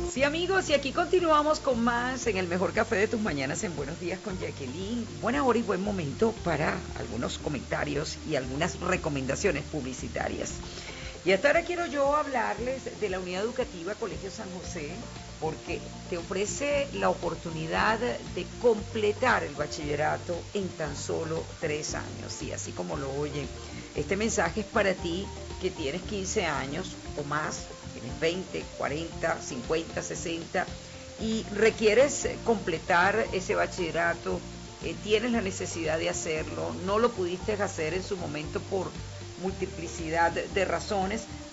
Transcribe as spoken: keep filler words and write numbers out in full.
Sí, amigos, y aquí continuamos con más en el mejor café de tus mañanas en Buenos Días con Jacqueline. Buena hora y buen momento para algunos comentarios y algunas recomendaciones publicitarias. Y hasta ahora quiero yo hablarles de la unidad educativa Colegio San José, porque te ofrece la oportunidad de completar el bachillerato en tan solo tres años. Y así como lo oyen, este mensaje es para ti que tienes quince años o más, tienes veinte, cuarenta, cincuenta, sesenta y requieres completar ese bachillerato, eh, tienes la necesidad de hacerlo, no lo pudiste hacer en su momento por multiplicidad de razones,